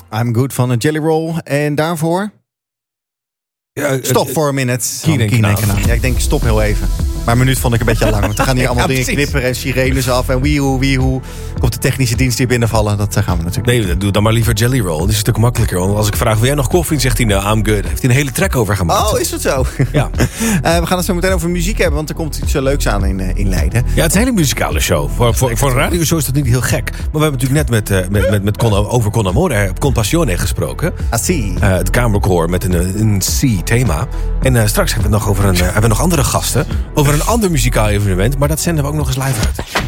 I'm Good van een Jelly Roll. En daarvoor? Stop for a minute. Keen en Knaap. Ja, ik denk stop heel even. Maar een minuut vond ik een beetje lang. Want dan gaan hier allemaal dingen knipperen en sirenes af. En wiehoe. Komt de technische dienst hier binnenvallen. Dat gaan we natuurlijk Nee, doe dan maar liever Jelly Roll. Dat is een stuk makkelijker. Want als ik vraag, wil jij nog koffie? Dan zegt hij, I'm good. Heeft hij een hele track over gemaakt. Oh, is dat zo? Ja. We gaan het zo meteen over muziek hebben. Want er komt iets leuks aan in Leiden. Ja, het is een hele muzikale show. Voor een radioshow is dat niet heel gek. Maar we hebben natuurlijk net met over Con Amore, Con Passione gesproken. Het kamerkoor met een C-thema. En straks hebben we nog andere gasten. Over een ander muzikaal evenement. Maar dat zenden we ook nog eens live uit.